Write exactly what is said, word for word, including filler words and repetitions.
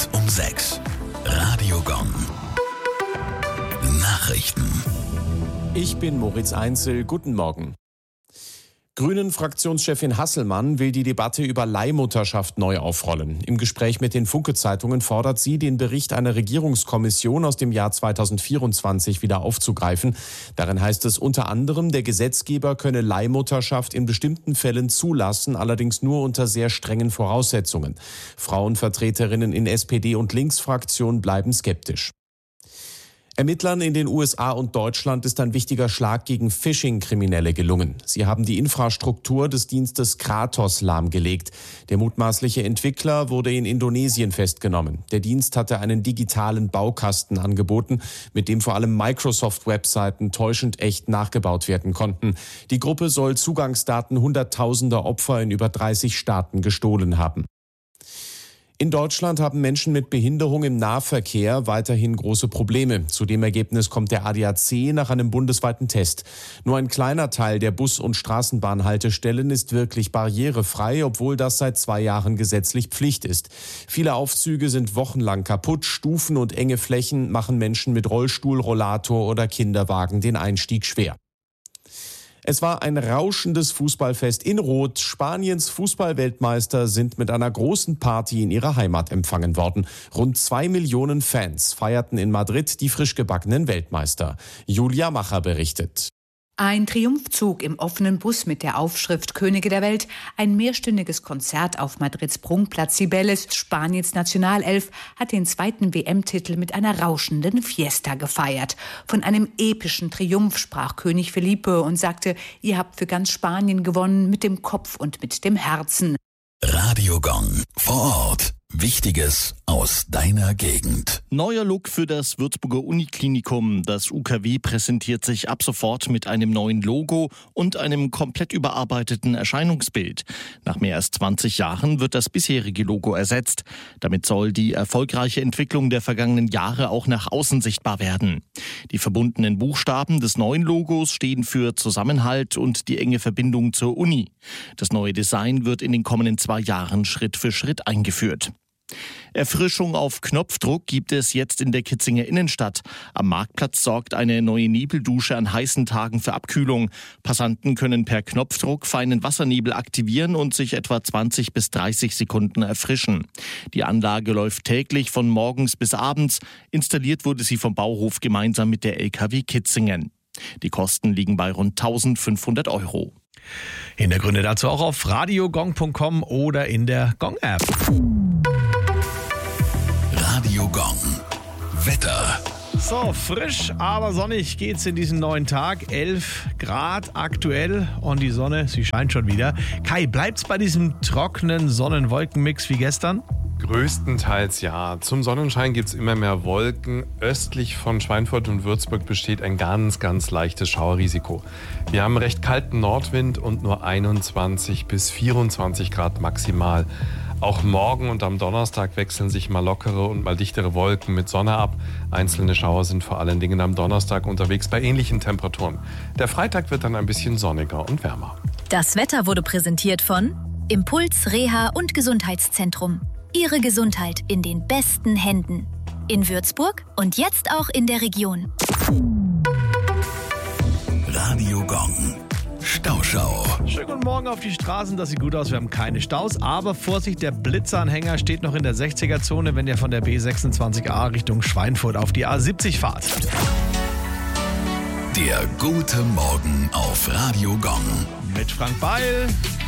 Punkt um sechs. Radio Gong. Nachrichten. Ich bin Moritz Einzel. Guten Morgen. Grünen-Fraktionschefin Hasselmann will die Debatte über Leihmutterschaft neu aufrollen. Im Gespräch mit den Funke-Zeitungen fordert sie, den Bericht einer Regierungskommission aus dem Jahr zweitausendvierundzwanzig wieder aufzugreifen. Darin heißt es unter anderem, der Gesetzgeber könne Leihmutterschaft in bestimmten Fällen zulassen, allerdings nur unter sehr strengen Voraussetzungen. Frauenvertreterinnen in S P D und Linksfraktion bleiben skeptisch. Ermittlern in den U S A und Deutschland ist ein wichtiger Schlag gegen Phishing-Kriminelle gelungen. Sie haben die Infrastruktur des Dienstes Kratos lahmgelegt. Der mutmaßliche Entwickler wurde in Indonesien festgenommen. Der Dienst hatte einen digitalen Baukasten angeboten, mit dem vor allem Microsoft-Webseiten täuschend echt nachgebaut werden konnten. Die Gruppe soll Zugangsdaten hunderttausender Opfer in über dreißig Staaten gestohlen haben. In Deutschland haben Menschen mit Behinderung im Nahverkehr weiterhin große Probleme. Zu dem Ergebnis kommt der A D A C nach einem bundesweiten Test. Nur ein kleiner Teil der Bus- und Straßenbahnhaltestellen ist wirklich barrierefrei, obwohl das seit zwei Jahren gesetzlich Pflicht ist. Viele Aufzüge sind wochenlang kaputt. Stufen und enge Flächen machen Menschen mit Rollstuhl, Rollator oder Kinderwagen den Einstieg schwer. Es war ein rauschendes Fußballfest in Rot. Spaniens Fußballweltmeister sind mit einer großen Party in ihrer Heimat empfangen worden. Rund zwei Millionen Fans feierten in Madrid die frisch gebackenen Weltmeister. Julia Macher berichtet. Ein Triumphzug im offenen Bus mit der Aufschrift Könige der Welt, ein mehrstündiges Konzert auf Madrids Prunkplatz Cibeles. Spaniens Nationalelf hat den zweiten W M-Titel mit einer rauschenden Fiesta gefeiert. Von einem epischen Triumph sprach König Felipe und sagte, ihr habt für ganz Spanien gewonnen, mit dem Kopf und mit dem Herzen. Radio Gong. Vor Ort. Wichtiges aus deiner Gegend. Neuer Look für das Würzburger Uniklinikum. Das U K W präsentiert sich ab sofort mit einem neuen Logo und einem komplett überarbeiteten Erscheinungsbild. Nach mehr als zwanzig Jahren wird das bisherige Logo ersetzt. Damit soll die erfolgreiche Entwicklung der vergangenen Jahre auch nach außen sichtbar werden. Die verbundenen Buchstaben des neuen Logos stehen für Zusammenhalt und die enge Verbindung zur Uni. Das neue Design wird in den kommenden zwei Jahren Schritt für Schritt eingeführt. Erfrischung auf Knopfdruck gibt es jetzt in der Kitzinger Innenstadt. Am Marktplatz sorgt eine neue Nebeldusche an heißen Tagen für Abkühlung. Passanten können per Knopfdruck feinen Wassernebel aktivieren und sich etwa zwanzig bis dreißig Sekunden erfrischen. Die Anlage läuft täglich von morgens bis abends. Installiert wurde sie vom Bauhof gemeinsam mit der L K W Kitzingen. Die Kosten liegen bei rund eintausendfünfhundert Euro. Hintergründe dazu auch auf radiogong punkt com oder in der Gong-App. Radio Gong. Wetter. So, frisch, aber sonnig geht's in diesen neuen Tag. elf Grad aktuell und die Sonne, sie scheint schon wieder. Kai, bleibt's bei diesem trockenen Sonnen-Wolken-Mix wie gestern? Größtenteils ja. Zum Sonnenschein gibt es immer mehr Wolken. Östlich von Schweinfurt und Würzburg besteht ein ganz, ganz leichtes Schauerrisiko. Wir haben recht kalten Nordwind und nur einundzwanzig bis vierundzwanzig Grad maximal. Auch morgen und am Donnerstag wechseln sich mal lockere und mal dichtere Wolken mit Sonne ab. Einzelne Schauer sind vor allen Dingen am Donnerstag unterwegs bei ähnlichen Temperaturen. Der Freitag wird dann ein bisschen sonniger und wärmer. Das Wetter wurde präsentiert von Impuls Reha und Gesundheitszentrum. Ihre Gesundheit in den besten Händen. In Würzburg und jetzt auch in der Region. Radio Gong. Stauschau. Schönen guten Morgen auf die Straßen, das sieht gut aus, wir haben keine Staus, aber Vorsicht, der Blitzeranhänger steht noch in der sechziger-Zone, wenn ihr von der B sechsundzwanzig A Richtung Schweinfurt auf die A siebzig fahrt. Der gute Morgen auf Radio Gong. Mit Frank Beil